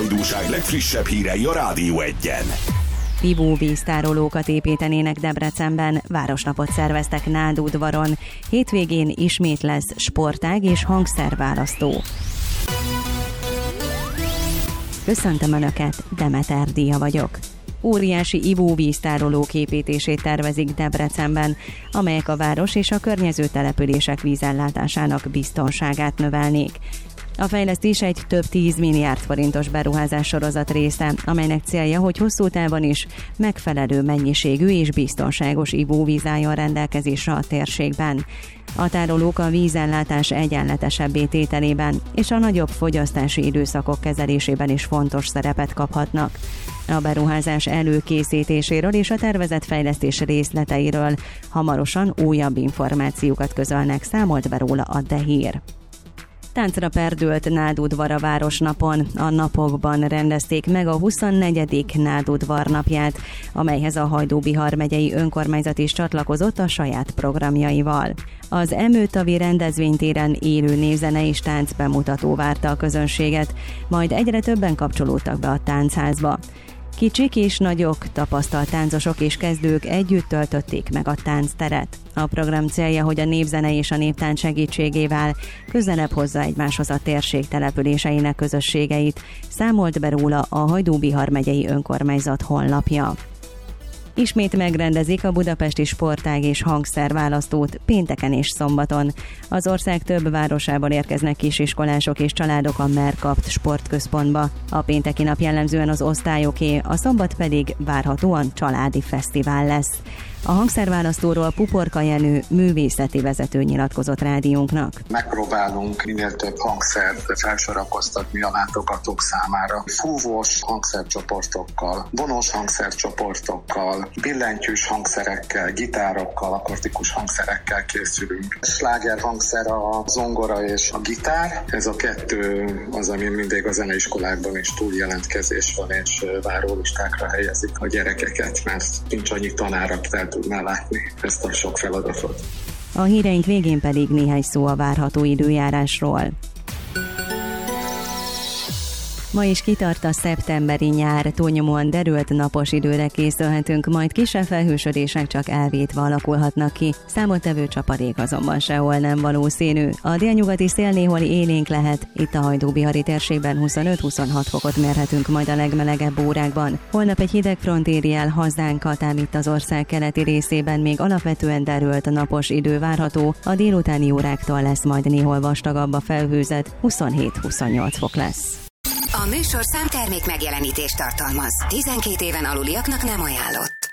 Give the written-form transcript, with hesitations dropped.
hajdúság legfrissebb hírei a Rádió 1-en. Ivóvíztárolókat építenének Debrecenben, városnapot szerveztek Nádudvaron. Hétvégén ismét lesz sportág és hangszerválasztó. Köszöntöm Önöket, Demeter Díja vagyok. Óriási ivóvíztárolók építését tervezik Debrecenben, amelyek a város és a környező települések vízellátásának biztonságát növelnék. A fejlesztés egy több 10 milliárd forintos beruházás sorozat része, amelynek célja, hogy hosszú távon is megfelelő mennyiségű és biztonságos ivóvíz álljon rendelkezésre a térségben. A tárolók a vízellátás egyenletesebbé tételében és a nagyobb fogyasztási időszakok kezelésében is fontos szerepet kaphatnak. A beruházás előkészítéséről és a tervezett fejlesztés részleteiről hamarosan újabb információkat közölnek, számolt be róla a De Hír. Táncra perdült Nádudvar a városnapon. A napokban rendezték meg a 24. Nádudvar napját, amelyhez a Hajdú-Bihar megyei önkormányzat is csatlakozott a saját programjaival. Az Emőtavi rendezvénytéren élő névzene és tánc bemutató várta a közönséget, majd egyre többen kapcsolódtak be a táncházba. Kicsik és nagyok, tapasztalt táncosok és kezdők együtt töltötték meg a táncteret. A program célja, hogy a népzene és a néptánc segítségével közelebb hozza egymáshoz a térség településeinek közösségeit, számolt be róla a Hajdú-Bihar megyei önkormányzat honlapja. Ismét megrendezik a budapesti sportág és hangszerválasztót pénteken és szombaton. Az ország több városából érkeznek kisiskolások és családok a Merkapt sportközpontba. A pénteki nap jellemzően az osztályoké, a szombat pedig várhatóan családi fesztivál lesz. A hangszerválasztóról Puporka Jenő művészeti vezető nyilatkozott rádiónknak. Megpróbálunk minél több hangszert felsorakoztatni a látogatók számára. Fúvós hangszercsoportokkal, vonós hangszercsoportokkal, billentyűs hangszerekkel, gitárokkal, akusztikus hangszerekkel készülünk. Sláger hangszer a zongora és a gitár. Ez a kettő az, ami mindig a zeneiskolákban is túljelentkezés van, és várólistákra helyezik a gyerekeket, mert nincs annyi tanár, aki fel tudná látni ezt a sok feladatot. A híreink végén pedig néhány szó a várható időjárásról. Ma is kitart a szeptemberi nyár, túlnyomóan derült napos időre készülhetünk, majd kisebb felhősödések csak elvétve alakulhatnak ki. Számottevő csapadék azonban sehol nem valószínű. A délnyugati szél néhol élénk lehet, itt a Hajdú-Bihari térségben 25-26 fokot mérhetünk majd a legmelegebb órákban. Holnap egy hideg front éri el hazánkat, ám itt az ország keleti részében még alapvetően derült napos idő várható, a délutáni óráktól lesz majd néhol vastagabb a felhőzet, 27-28 fok lesz. A műsorszám termék megjelenítést tartalmaz. 12 éven aluliaknak nem ajánlott.